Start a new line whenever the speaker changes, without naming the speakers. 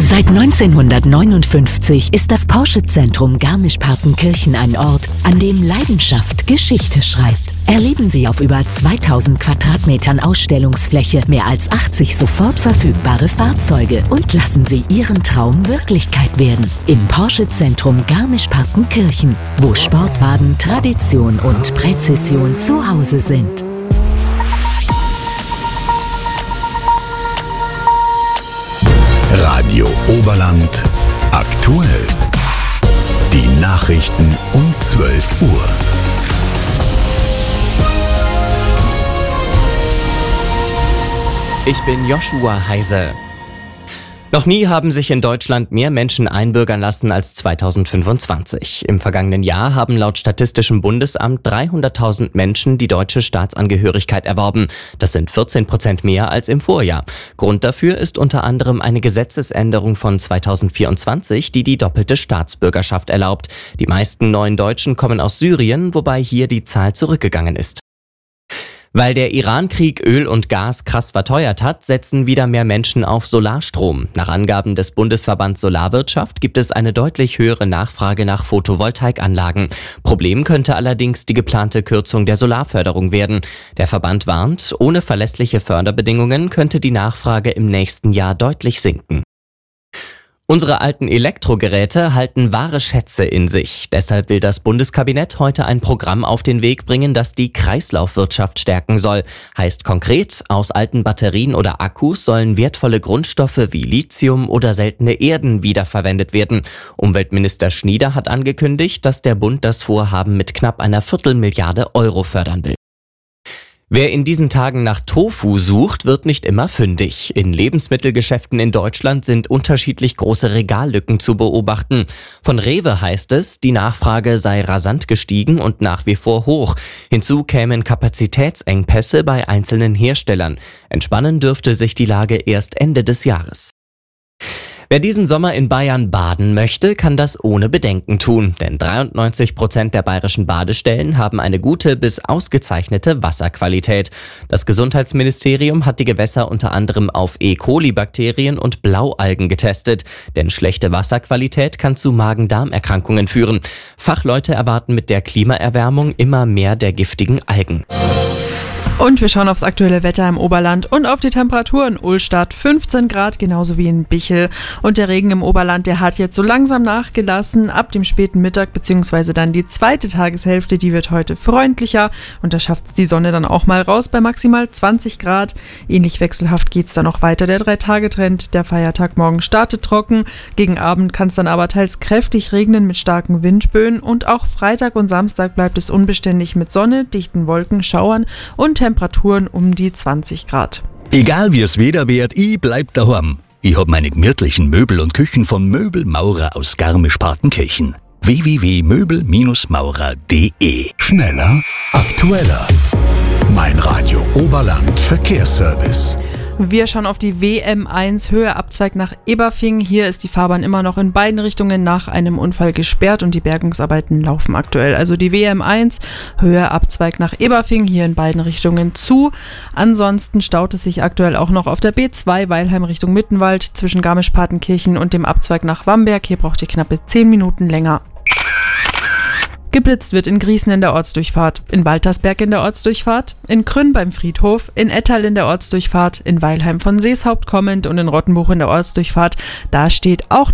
Seit 1959 ist das Porsche-Zentrum Garmisch-Partenkirchen ein Ort, an dem Leidenschaft Geschichte schreibt. Erleben Sie auf über 2000 Quadratmetern Ausstellungsfläche mehr als 80 sofort verfügbare Fahrzeuge und lassen Sie Ihren Traum Wirklichkeit werden. Im Porsche-Zentrum Garmisch-Partenkirchen, wo Sportwagen, Tradition und Präzision zu Hause sind.
Radio Oberland aktuell. Die Nachrichten um 12 Uhr.
Ich bin Joshua Heise. Noch nie haben sich in Deutschland mehr Menschen einbürgern lassen als 2025. Im vergangenen Jahr haben laut Statistischem Bundesamt 300.000 Menschen die deutsche Staatsangehörigkeit erworben. Das sind 14% mehr als im Vorjahr. Grund dafür ist unter anderem eine Gesetzesänderung von 2024, die die doppelte Staatsbürgerschaft erlaubt. Die meisten neuen Deutschen kommen aus Syrien, wobei hier die Zahl zurückgegangen ist. Weil der Iran-Krieg Öl und Gas krass verteuert hat, setzen wieder mehr Menschen auf Solarstrom. Nach Angaben des Bundesverbands Solarwirtschaft gibt es eine deutlich höhere Nachfrage nach Photovoltaikanlagen. Problem könnte allerdings die geplante Kürzung der Solarförderung werden. Der Verband warnt, ohne verlässliche Förderbedingungen könnte die Nachfrage im nächsten Jahr deutlich sinken. Unsere alten Elektrogeräte halten wahre Schätze in sich. Deshalb will das Bundeskabinett heute ein Programm auf den Weg bringen, das die Kreislaufwirtschaft stärken soll. Heißt konkret, aus alten Batterien oder Akkus sollen wertvolle Grundstoffe wie Lithium oder seltene Erden wiederverwendet werden. Umweltminister Schnieder hat angekündigt, dass der Bund das Vorhaben mit knapp einer Viertelmilliarde Euro fördern will. Wer in diesen Tagen nach Tofu sucht, wird nicht immer fündig. In Lebensmittelgeschäften in Deutschland sind unterschiedlich große Regallücken zu beobachten. Von Rewe heißt es, die Nachfrage sei rasant gestiegen und nach wie vor hoch. Hinzu kämen Kapazitätsengpässe bei einzelnen Herstellern. Entspannen dürfte sich die Lage erst Ende des Jahres. Wer diesen Sommer in Bayern baden möchte, kann das ohne Bedenken tun, denn 93% der bayerischen Badestellen haben eine gute bis ausgezeichnete Wasserqualität. Das Gesundheitsministerium hat die Gewässer unter anderem auf E. coli-Bakterien und Blaualgen getestet, denn schlechte Wasserqualität kann zu Magen-Darm-Erkrankungen führen. Fachleute erwarten mit der Klimaerwärmung immer mehr der giftigen Algen.
Und wir schauen aufs aktuelle Wetter im Oberland und auf die Temperatur in Ulstadt. 15 Grad, genauso wie in Bichl. Und der Regen im Oberland, der hat jetzt so langsam nachgelassen. Ab dem späten Mittag bzw. dann die zweite Tageshälfte, die wird heute freundlicher. Und da schafft die Sonne dann auch mal raus bei maximal 20 Grad. Ähnlich wechselhaft geht's dann noch weiter. Der 3-Tage-Trend, der Feiertag morgen startet trocken. Gegen Abend kann es dann aber teils kräftig regnen mit starken Windböen. Und auch Freitag und Samstag bleibt es unbeständig mit Sonne, dichten Wolken, Schauern und Temperaturen um die 20 Grad.
Egal wie es Wetter wird, ich bleib daheim. Ich hab meine gemütlichen Möbel und Küchen von Möbelmaurer aus Garmisch-Partenkirchen. www.möbelmaurer.de. Schneller, aktueller. Mein Radio Oberland Verkehrsservice.
Wir schauen auf die WM1 Höhe Abzweig nach Eberfing. Hier ist die Fahrbahn immer noch in beiden Richtungen nach einem Unfall gesperrt und die Bergungsarbeiten laufen aktuell. Also die WM1 Höhe Abzweig nach Eberfing hier in beiden Richtungen zu. Ansonsten staut es sich aktuell auch noch auf der B2 Weilheim Richtung Mittenwald zwischen Garmisch-Partenkirchen und dem Abzweig nach Wamberg. Hier braucht ihr knappe 10 Minuten länger. Geblitzt wird in Griesen in der Ortsdurchfahrt, in Waltersberg in der Ortsdurchfahrt, in Krünn beim Friedhof, in Ettal in der Ortsdurchfahrt, in Weilheim von Seeshaupt kommend und in Rottenbuch in der Ortsdurchfahrt. Da steht auch